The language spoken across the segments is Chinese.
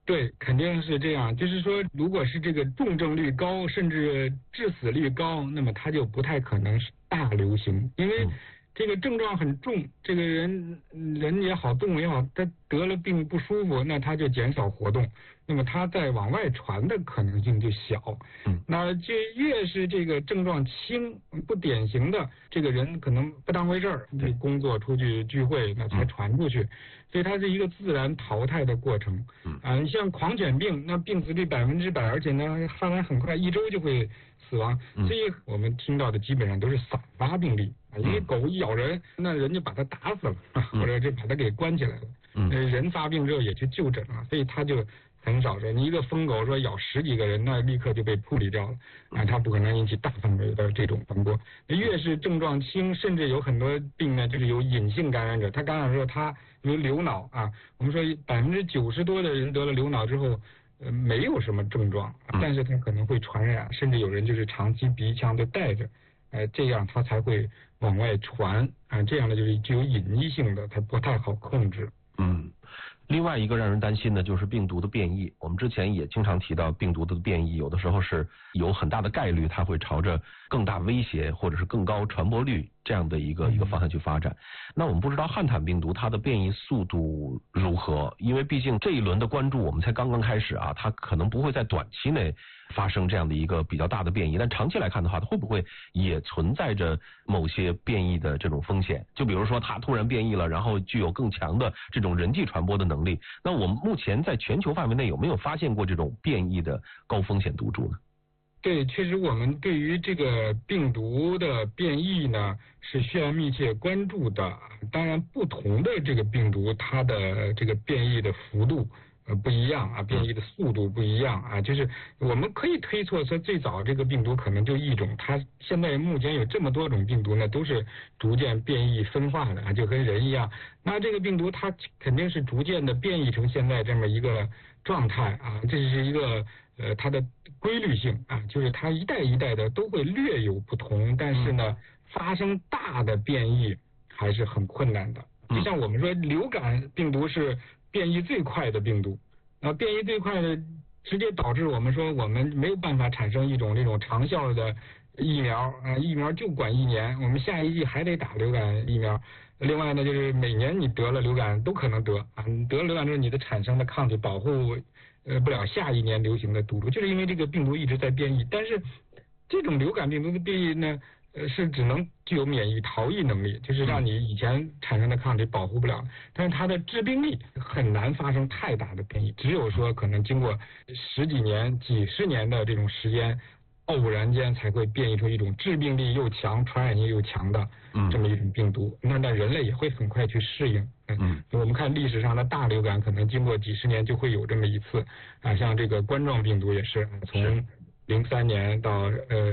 对，肯定是这样。就是说，如果是这个重症率高，甚至致死率高，那么它就不太可能是大流行，因为这个症状很重，这个人也好，动物也好，他得了病不舒服，那他就减少活动，那么他再往外传的可能性就小。那就越是这个症状轻、不典型的这个人，可能不当回事儿，就工作出去聚会，那才传出去。所以它是一个自然淘汰的过程。你像狂犬病，那病死率100%，而且呢发展很快，1周就会死亡。所以我们听到的基本上都是散发病例，因为狗一咬人，那人就把它打死了，或者就把它给关起来了。人发病之后也去就诊了，所以它就很少说，你一个疯狗说咬10几个人，那立刻就被处理掉了，它不可能引起大范围的这种传播。越是症状轻，甚至有很多病呢，就是有隐性感染者，他感染之后他有流脑啊，我们说90%多的人得了流脑之后，没有什么症状，但是他可能会传染，甚至有人就是长期鼻腔都带着，这样他才会往外传这样的就是具有隐匿性的，它不太好控制。 另外一个让人担心的就是病毒的变异。我们之前也经常提到病毒的变异，有的时候是有很大的概率它会朝着更大威胁或者是更高传播率这样的一个方向去发展。那我们不知道汉坦病毒它的变异速度如何，因为毕竟这一轮的关注我们才刚刚开始啊，它可能不会在短期内发生这样的一个比较大的变异，但长期来看的话，它会不会也存在着某些变异的这种风险？就比如说它突然变异了，然后具有更强的这种人际传播的能力，那我们目前在全球范围内有没有发现过这种变异的高风险毒株呢？ 对，确实我们对于这个病毒的变异呢是需要密切关注的。当然不同的这个病毒它的这个变异的幅度不一样变异的速度不一样就是我们可以推测说最早这个病毒可能就一种，它现在目前有这么多种病毒呢，都是逐渐变异分化的就跟人一样。那这个病毒它肯定是逐渐的变异成现在这么一个状态这是一个它的规律性就是它一代一代的都会略有不同，但是呢发生大的变异还是很困难的。就像我们说流感病毒是变异最快的病毒，变异最快的直接导致我们说我们没有办法产生一种这种长效的疫苗疫苗就管1年，我们下一季还得打流感疫苗。另外呢，就是每年你得了流感都可能得你得了流感之后，你的产生的抗体保护不了下一年流行的毒株，就是因为这个病毒一直在变异。但是这种流感病毒的变异呢是只能具有免疫逃逸能力，就是让你以前产生的抗体保护不了，但是它的致病力很难发生太大的变异，只有说可能经过10几年、几十年的这种时间，偶然间才会变异出一种致病力又强、传染性又强的这么一种病毒。那人类也会很快去适应。我们看历史上的大流感，可能经过几十年就会有这么一次像这个冠状病毒也是从03年到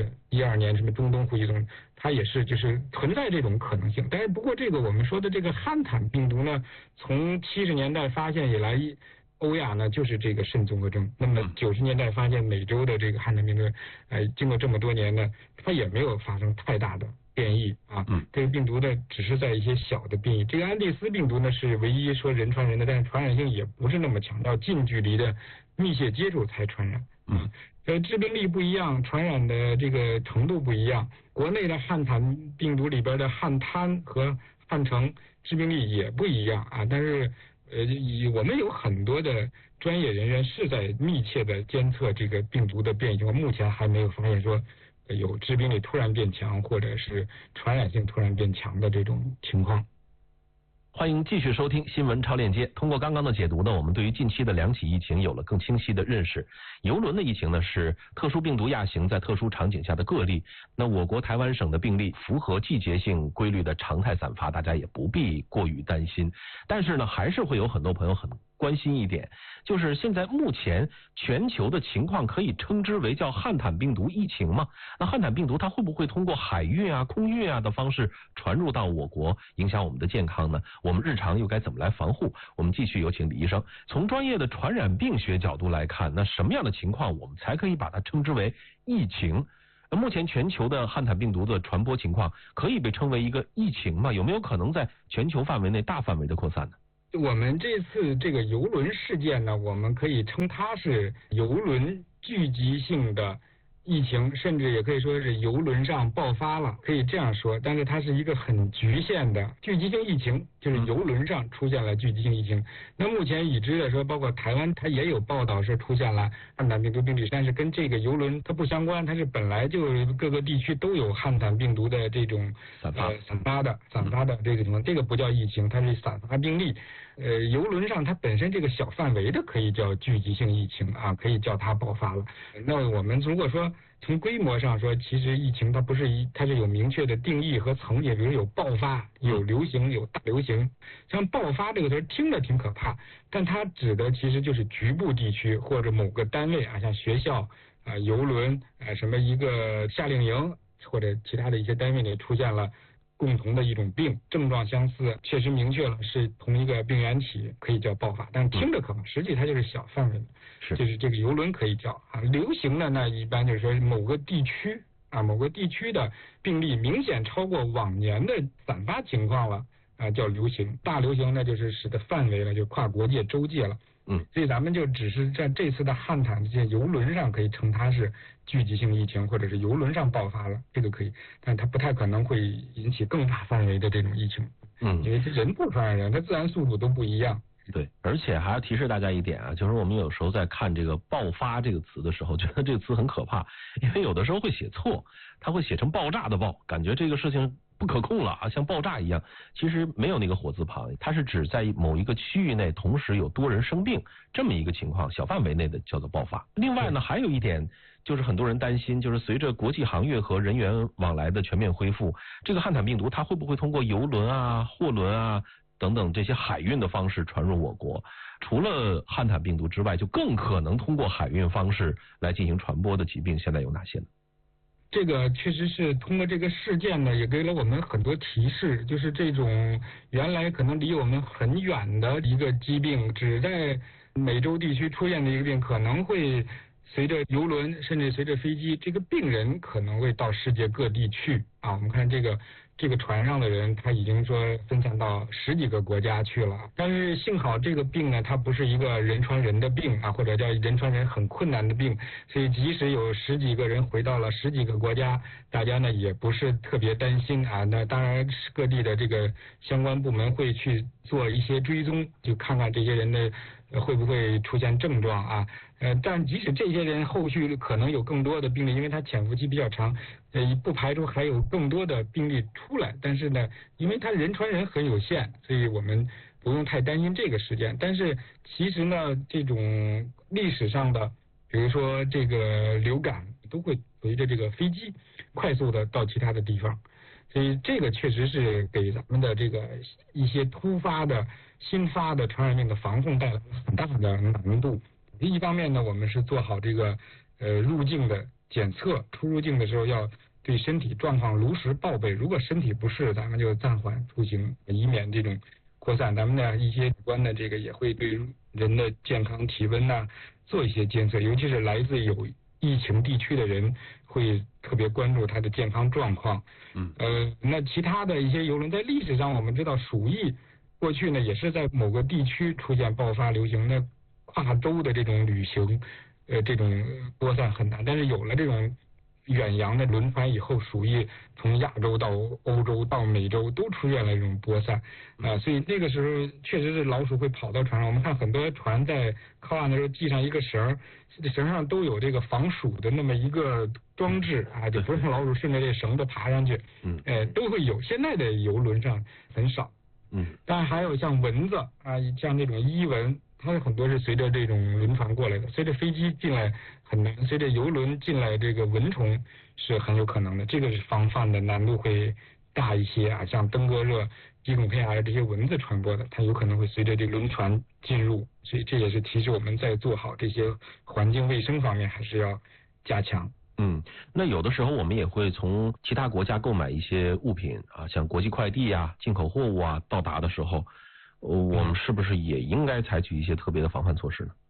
12年什么中东呼吸综，它也是就是存在这种可能性。但是不过这个我们说的这个汉坦病毒呢，从70年代发现以来，欧亚呢就是这个肾综合征。那么90年代发现美洲的这个汉坦病毒，经过这么多年呢，它也没有发生太大的变异这个病毒呢只是在一些小的变异。这个安地斯病毒呢是唯一说人传人的，但是传染性也不是那么强，要近距离的密切接触才传染。致病力不一样，传染的这个程度不一样。国内的汉坦病毒里边的汉滩和汉城致病力也不一样但是我们有很多的专业人员是在密切的监测这个病毒的变异情况，目前还没有发现说有致病力突然变强或者是传染性突然变强的这种情况。 欢迎继续收听新闻超链接。通过刚刚的解读呢，我们对于近期的2起疫情有了更清晰的认识。邮轮的疫情呢是特殊病毒亚型在特殊场景下的个例，那我国台湾省的病例符合季节性规律的常态散发，大家也不必过于担心。但是呢，还是会有很多朋友很关心一点，就是现在目前全球的情况可以称之为叫汉坦病毒疫情吗？那汉坦病毒它会不会通过海运空运的方式传入到我国，影响我们的健康呢？我们日常又该怎么来防护？我们继续有请李医生，从专业的传染病学角度来看，那什么样的情况我们才可以把它称之为疫情？目前全球的汉坦病毒的传播情况可以被称为一个疫情吗？有没有可能在全球范围内大范围的扩散呢？ 我们这次这个邮轮事件呢，我们可以称它是邮轮聚集性的疫情，甚至也可以说是邮轮上爆发了，可以这样说。但是它是一个很局限的聚集性疫情，就是邮轮上出现了聚集性疫情。那目前已知的说，包括台湾，它也有报道说出现了汉坦病毒病例，但是跟这个邮轮它不相关，它是本来就各个地区都有汉坦病毒的这种散发的这个情况，这个不叫疫情，它是散发病例。邮轮上它本身这个小范围的可以叫聚集性疫情啊，可以叫它爆发了。那我们如果说从规模上说，其实疫情它是有明确的定义和层级，比如有爆发、有流行、有大流行。像爆发这个词听着挺可怕，但它指的其实就是局部地区或者某个单位啊，像学校啊、邮轮啊、什么一个夏令营或者其他的一些单位里出现了共同的一种病，症状相似，确实明确了是同一个病原体，可以叫爆发。但听着可怕，实际它就是小范围的，就是这个邮轮可以叫啊。流行的那一般就是说某个地区的病例明显超过往年的散发情况了啊，叫流行。大流行那就是使得范围了，就跨国界、州界了。所以咱们就只是在这次的汉坦这些邮轮上可以称它是聚集性疫情，或者是邮轮上爆发了，这个可以，但它不太可能会引起更大范围的这种疫情。因为人不传染人，它自然速度都不一样。 对，而且还要提示大家一点啊，就是我们有时候在看这个爆发这个词的时候，觉得这个词很可怕，因为有的时候会写错，它会写成爆炸的爆，感觉这个事情不可控了啊，像爆炸一样。其实没有那个火字旁，它是指在某一个区域内同时有多人生病这么一个情况，小范围内的叫做爆发。另外呢，还有一点就是很多人担心，就是随着国际航运和人员往来的全面恢复，这个汉坦病毒它会不会通过邮轮啊、货轮啊等等这些海运的方式传入我国？除了汉坦病毒之外，就更可能通过海运方式来进行传播的疾病，现在有哪些呢？ 这个确实是通过这个事件呢，也给了我们很多提示，就是这种原来可能离我们很远的一个疾病，只在美洲地区出现的一个病，可能会随着邮轮甚至随着飞机，这个病人可能会到世界各地去啊。我们看这个船上的人，他已经说分散到10几个国家去了。但是幸好这个病呢，它不是一个人传人的病啊，或者叫人传人很困难的病，所以即使有10几个人回到了10几个国家，大家呢也不是特别担心啊。那当然各地的这个相关部门会去做一些追踪，就看看这些人的会不会出现症状啊。但即使这些人后续可能有更多的病例，因为它潜伏期比较长，不排除还有更多的病例出来。但是呢，因为它人传人很有限，所以我们不用太担心这个事件。但是其实呢，这种历史上的，比如说这个流感，都会随着这个飞机快速的到其他的地方，所以这个确实是给咱们的这个一些突发的新发的传染病的防控带来了很大的难度。一方面呢，我们是做好这个入境的检测，出入境的时候要对身体状况如实报备，如果身体不适，咱们就暂缓出行，以免这种扩散。咱们的一些有关的这个也会对人的健康体温呐做一些监测，尤其是来自有疫情地区的人，会特别关注他的健康状况。那其他的一些邮轮在历史上我们知道鼠疫过去呢也是在某个地区出现爆发流行，那跨洲的这种旅行，这种播散很难。但是有了这种远洋的轮船以后，鼠疫从亚洲到欧洲到美洲都出现了这种播散啊，所以那个时候确实是老鼠会跑到船上。我们看很多船在靠岸的时候系上一个绳，绳上都有这个防鼠的那么一个装置啊，就不让老鼠顺着这绳子爬上去。都会有。现在的邮轮上很少。当然还有像蚊子啊，像这种伊蚊。它很多是随着这种轮船过来的，随着飞机进来很难，随着邮轮进来这个蚊虫是很有可能的，这个是防范的难度会大一些啊。像登革热、吉孔佩尔这些蚊子传播的，它有可能会随着这轮船进入，所以这也是提示我们在做好这些环境卫生方面还是要加强。 那有的时候我们也会从其他国家购买一些物品啊，像国际快递啊、进口货物啊，到达的时候。我们是不是也应该采取一些特别的防范措施呢？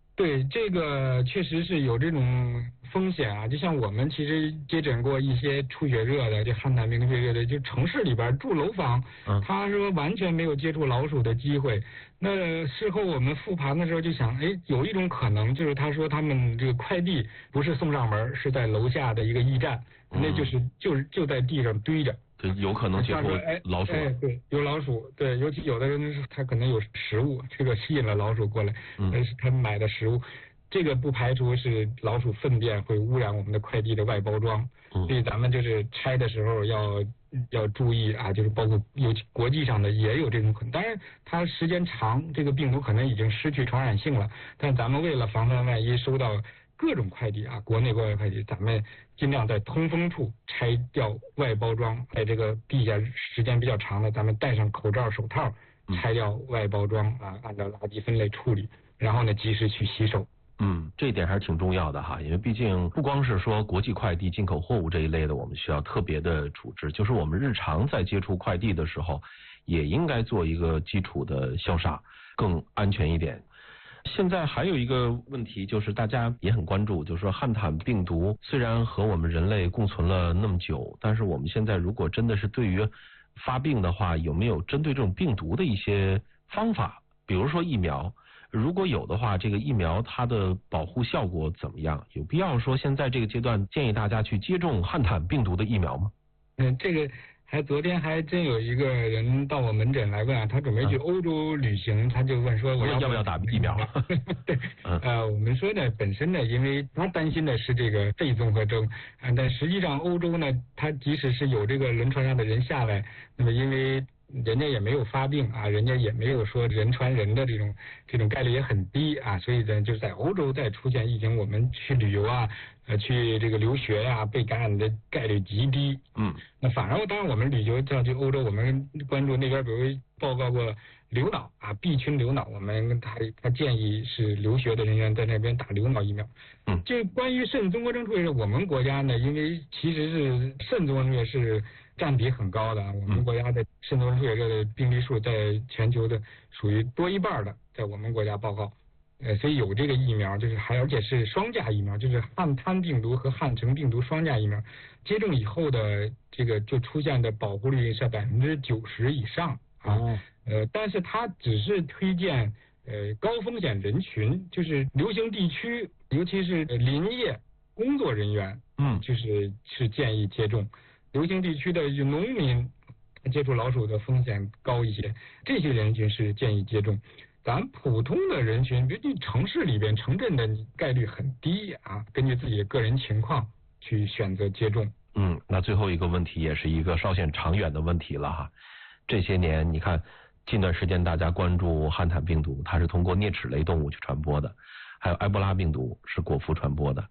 对，这个确实是有这种风险啊。就像我们其实接诊过一些出血热的，就汉坦病毒出血热的，就城市里边住楼房，他说完全没有接触老鼠的机会。那事后我们复盘的时候就想，哎，有一种可能就是他说他们这个快递不是送上门，是在楼下的一个驿站，那就在地上堆着。 对，有可能接触老鼠。 对，有老鼠，对，尤其有的人他可能有食物，这个吸引了老鼠过来，那是他买的食物，这个不排除是老鼠粪便会污染我们的快递的外包装，所以咱们就是拆的时候要注意啊，就是包括尤其国际上的也有这种可能，当然它时间长，这个病毒可能已经失去传染性了，但咱们为了防范万一收到各种快递啊，国内国外快递，咱们尽量在通风处拆掉外包装，在这个地下时间比较长的，咱们戴上口罩、手套，拆掉外包装啊，按照垃圾分类处理，然后呢，及时去洗手。 这一点还是挺重要的哈，因为毕竟不光是说国际快递、进口货物这一类的，我们需要特别的处置，就是我们日常在接触快递的时候，也应该做一个基础的消杀，更安全一点。现在还有一个问题，就是大家也很关注，就是说汉坦病毒虽然和我们人类共存了那么久，但是我们现在如果真的是对于发病的话，有没有针对这种病毒的一些方法？比如说疫苗，如果有的话，这个疫苗它的保护效果怎么样？有必要说现在这个阶段建议大家去接种汉坦病毒的疫苗吗？ 这个昨天还真有一个人到我门诊来问啊，他准备去欧洲旅行，他就问说我要不要打疫苗？ 对，我们说呢，本身呢，因为他担心的是这个肺综合征，但实际上欧洲呢，他即使是有这个轮船上的人下来，那么因为人家也没有发病啊，人家也没有说人传人的这种概率也很低啊，所以呢，就是在欧洲再出现疫情，我们去旅游啊，去这个留学呀，被感染的概率极低。那反而当然我们旅游到去欧洲，我们关注那边，比如报告过流脑啊，B群流脑，我们他建议是留学的人员在那边打流脑疫苗。这关于肾综合征出血热，我们国家呢，因为其实是肾综合征出血是占比很高的，我们国家的肾综合征出血热的病例数在全球的属于多一半的，在我们国家报告。所以有这个疫苗，就是而且是双价疫苗，就是汉坦病毒和汉城病毒双价疫苗，接种以后的这个就出现的保护率是90%以上啊。但是它只是推荐高风险人群，就是流行地区，尤其是林业工作人员，是建议接种。流行地区的农民接触老鼠的风险高一些，这些人群是建议接种。咱普通的人群，比如城市里边、城镇的概率很低啊，根据自己的个人情况去选择接种。 那最后一个问题也是一个稍显长远的问题了哈。这些年你看，近段时间大家关注汉坦病毒，它是通过啮齿类动物去传播的，还有埃博拉病毒是果蝠传播的，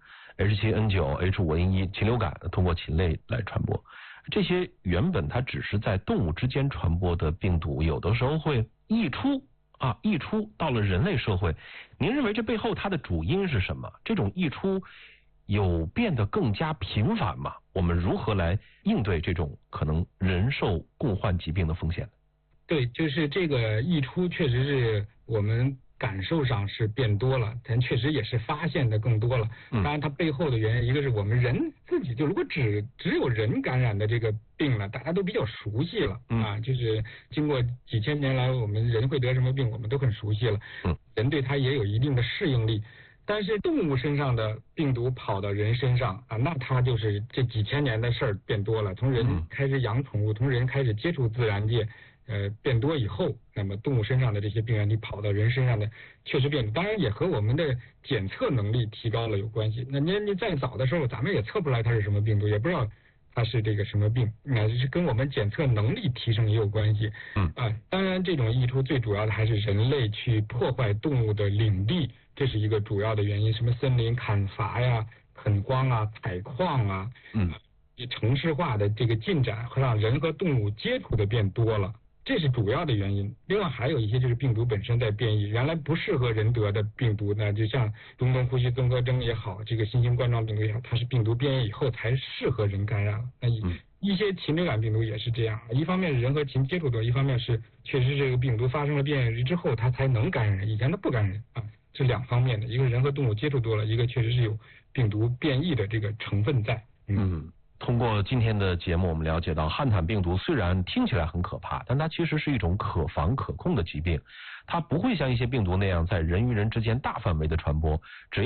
H7N9、H5N1 禽流感通过禽类来传播。这些原本它只是在动物之间传播的病毒，有的时候会溢出到了人类社会，您认为这背后它的主因是什么？这种溢出有变得更加频繁吗？我们如何来应对这种可能人兽共患疾病的风险？ 对，就是这个溢出确实是我们感受上是变多了，但确实也是发现的更多了。当然它背后的原因，一个是我们人自己，就如果只有人感染的这个病了，大家都比较熟悉了啊，就是经过几千年来，我们人会得什么病，我们都很熟悉了。人对它也有一定的适应力。但是动物身上的病毒跑到人身上啊，那它就是这几千年的事儿变多了。从人开始养宠物，从人开始接触自然界，变多以后，那么动物身上的这些病原体跑到人身上的确实变多，当然也和我们的检测能力提高了有关系。那你再早的时候，咱们也测不出来它是什么病毒，也不知道它是这个什么病，是跟我们检测能力提升也有关系。当然这种溢出最主要的还是人类去破坏动物的领地，这是一个主要的原因，什么森林砍伐呀、垦荒啊、采矿啊，城市化的这个进展会让人和动物接触的变多了。这是主要的原因，另外还有一些就是病毒本身在变异，原来不适合人得的病毒呢，就像中东呼吸综合征也好，这个新型冠状病毒也好，它是病毒变异以后才适合人感染了。那一些禽流感病毒也是这样，一方面是人和禽接触多，一方面是确实这个病毒发生了变异之后它才能感染人，以前它不感染人啊， 是两方面的，一个人和动物接触多了，一个确实是有病毒变异的这个成分在。 通过今天的节目，我们了解到汉坦病毒虽然听起来很可怕，但它其实是一种可防可控的疾病，它不会像一些病毒那样在人与人之间大范围的传播，只要